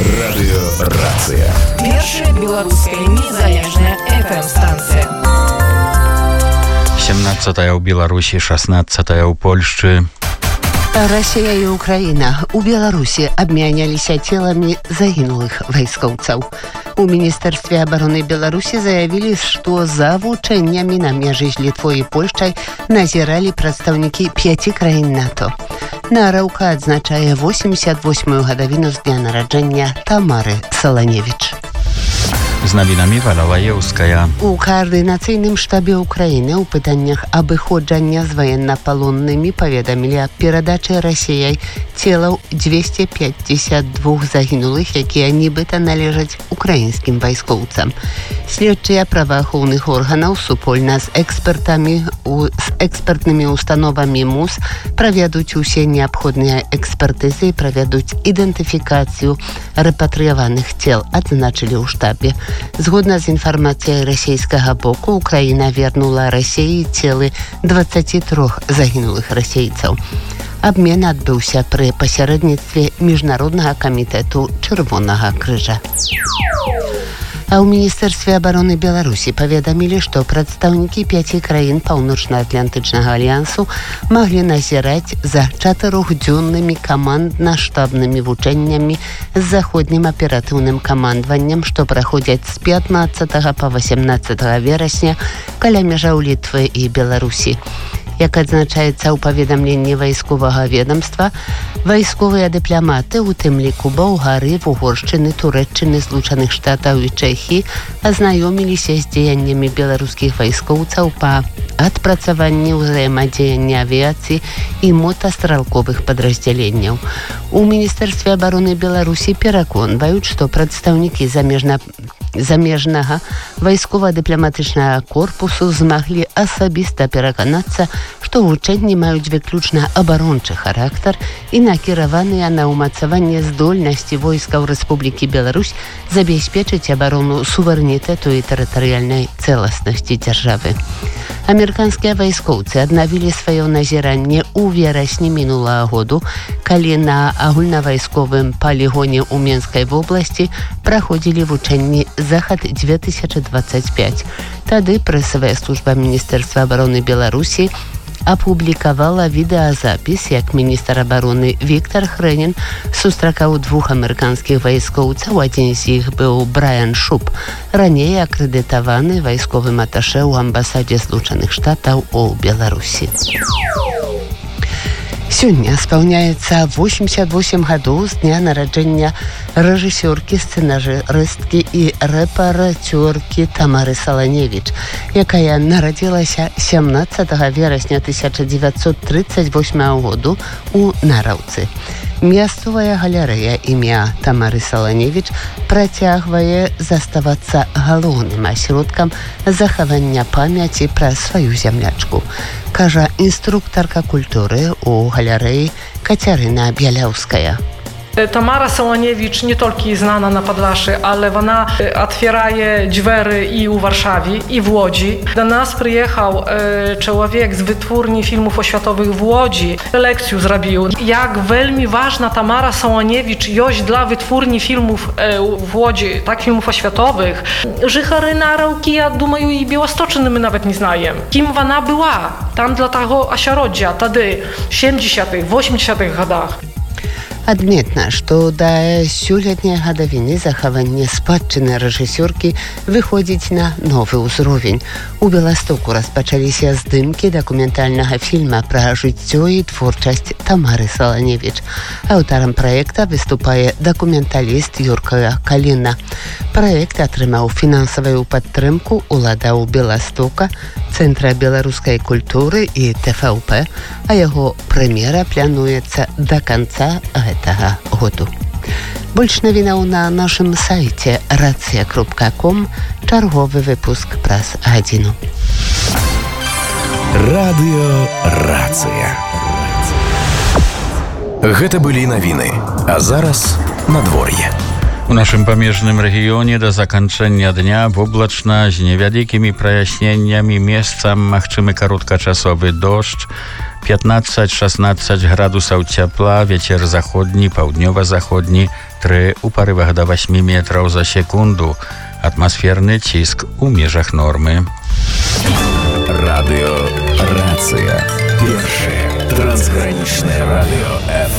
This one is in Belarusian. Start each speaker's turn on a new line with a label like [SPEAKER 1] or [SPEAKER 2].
[SPEAKER 1] Радыёрацыя.
[SPEAKER 2] Першая беларуская незалежная FM-станцыя.
[SPEAKER 3] 17 ў Беларусі, 16 ў Польшчы.
[SPEAKER 4] Россия и Украина у Беларуси обменялись телами загинулых войскоўцаў. У Министерстве обороны Беларуси заявили, что за вучэннямі на межы з Літвой и Польшчай назирали представники 5 краін НАТО. Нараўка адзначае 88-ю гадавіну з дня нараджэння Тамары Саланевіч.
[SPEAKER 3] З навінамі Валя Лаеўская.
[SPEAKER 4] У координацыйным штабе Украины у пытаннях абыходжання з военнопалоннымі паведамілі аб перадачы Расіяй целаў 252 загінулых, якія нібыта належаць украінскім вайскоўцам. Следчыя праваахоўных органаў супольна з экспертнымі установамі МУС правядуць усе неабходныя экспертызы і правядуць ідэнтыфікацыю рэпатрыяваных цел, адзначылі ў штабе. Згодна з інфармацыяй расійскага боку, Украіна вернула Расіі целы 23 загінулых расейцаў. Абмен адбыўся пры пасярэдніцтве Міжнароднага камітэту Чырвонага крыжа. А ў Міністэрстве абароны Беларусі паведамілі, што прадстаўнікі 5 краін Паўночна-Атлантычнага альянсу маглі назіраць за 4-дзённымі камандна-штабнымі вучэннямі з заходнім аператыўным камандаваннем, што праходзяць з 15 па 18 верасня каля мяжаў Літвы і Беларусі. Як адзначаецца ў паведамленні вайсковага ведомства, вайсковыя дыпламаты, у тым ліку Болгары, Угоршчыны, Турэччыны, Злучаных Штатаў і Чэхіі, азнаёміліся з дзеяннямі беларускіх вайскоўцаў па адпрацаванні ўзаемадзеяння авіяцыі і мотастралковых падраздзяленняў. У Міністэрстве абароны Беларусі пераконваюць, што прадстаўнікі замежнага вайскова-дыпламатычнага корпусу змаглі асабіста пераканацца, што вучэнні маюць выключна абарончы характар і накіраваныя на ўмацаванне здольнасці войскаў Рэспублікі Беларусь забяспечыць абарону суверэнітэту і тэрытарыяльнай цэласнасці дзяржавы. Амерыканскія вайскоўцы аднавілі сваё назіранне ў верасні мінулага году, калі на агульнавайсковым палігоне ў Менскай вобласці праходзілі вучэнні «Захад-2025». Тады прэсавая служба Міністэрства абароны Беларусі апублікавала відэазапіс, як міністр абароны Віктор Хрэнін сустракаў 2 амерыканскіх вайскоўцаў, адзін з іх быў Брайан Шуб, раней акрэдытаваны вайсковым аташэ ў амбасадзе Злучаных Штатаў у Беларусі. Сёння спаўняецца 88 гадоў з дня нараджэння рэжысёркі, сцэнарысткі і рэпарацёркі Тамары Саланевіч, якая нарадзілася 17 верасня 1938 году у Нараўцы. Мясцовая галерэя імя Тамары Саланевіч працягвае заставацца галоўным асяродкам захавання памяці пра сваю зямлячку, кажа інструктарка культуры у галерэі Кацярына Бяляўская.
[SPEAKER 5] Tamara Sołaniewicz nie tylko znana na Podlasie, ale ona otwieraje drzwi i u Warszawie, i w Łodzi. Do nas przyjechał człowiek z wytwórni filmów oświatowych w Łodzi. Lekcję zrobił. Jak wielmi ważna Tamara Sołaniewicz jest dla wytwórni filmów w Łodzi, tak filmów oświatowych. Żychary Narałki, ja думаю, i Białostoczyny my nawet nie znają. Kim ona była tam dla tego asierodzia, wtedy w 70., 80. latach.
[SPEAKER 4] Адметна, што да сёлетняй гадавіны захаванне спадчыны рэжысёркі выходзіць на новы ўзровень. У Беластоку распачаліся здымкі дакументальнага фільма пра жыццё і творчасць Тамары Саланевіч. Аўтарам праекта выступае дакументаліст Юрка Каліна. Праект атрымаў фінансавую падтрымку уладаў Беластока, Цэнтра беларускай культуры і ТФУП, а яго прэм'ера плануецца да канца гэтага году. Больш навінаў на нашым сайце racja.com, чарговы выпуск праз гадзіну.
[SPEAKER 1] Радыёрацыя. Гэта былі навіны, а зараз надвор'е.
[SPEAKER 3] У нашым памежным рэгіёне да заканчэння дня воблачна з невялікімі праясненнямі, месцам магчымы кароткачасовы дождж, 15-16 градусаў цяпла, вецер заходні, паўднёва-заходні wiatry u porywach do 8 metrów za sekundę. Atmosferny cisk u mierzach normy.
[SPEAKER 1] Radio Racja. Pierwsze transgraniczne radio FM.